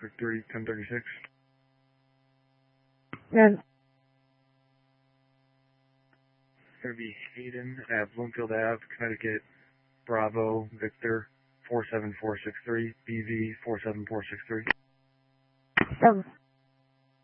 Victory 1036. And It's going to be Hayden at Bloomfield Ave, Connecticut, Bravo, Victor 47463, BV 47463.